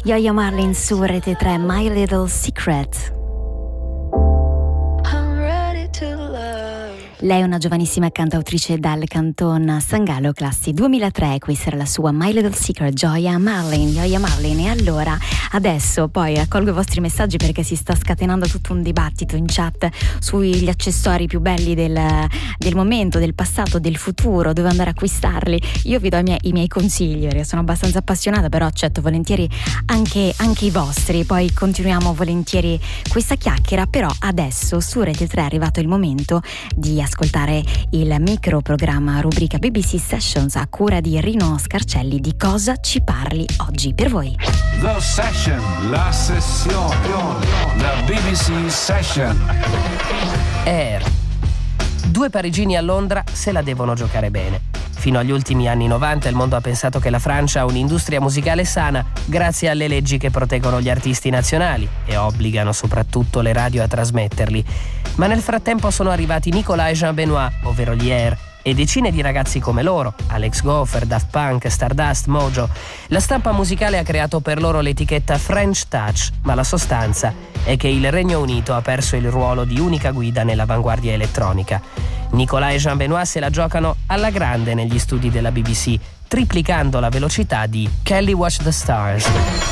Yo-Yo Marlin su Rete 3, My Little Secret. Lei è una giovanissima cantautrice dal canton San Gallo, classi 2003, questa era la sua My Little Secret, Yo-Yo Marlin. E allora, adesso poi raccolgo i vostri messaggi perché si sta scatenando tutto un dibattito in chat sugli accessori più belli del momento, del passato, del futuro, dove andare a acquistarli. Io vi do i miei consigli perché sono abbastanza appassionata, però accetto volentieri anche i vostri, poi continuiamo volentieri questa chiacchiera. Però adesso su Rete 3 è arrivato il momento di ascoltare il microprogramma rubrica BBC Sessions a cura di Rino Scarcelli. Di cosa ci parli oggi per voi? The Session, la sessione, la BBC Session. Air. 2 parigini a Londra se la devono giocare bene. Fino agli ultimi anni 90 il mondo ha pensato che la Francia ha un'industria musicale sana grazie alle leggi che proteggono gli artisti nazionali e obbligano soprattutto le radio a trasmetterli. Ma nel frattempo sono arrivati Nicolas e Jean Benoit, ovvero gli Air, e decine di ragazzi come loro, Alex Gopher, Daft Punk, Stardust, Mojo. La stampa musicale ha creato per loro l'etichetta French Touch, ma la sostanza è che il Regno Unito ha perso il ruolo di unica guida nell'avanguardia elettronica. Nicolas e Jean Benoit se la giocano alla grande negli studi della BBC, triplicando la velocità di Kelly Watch the Stars.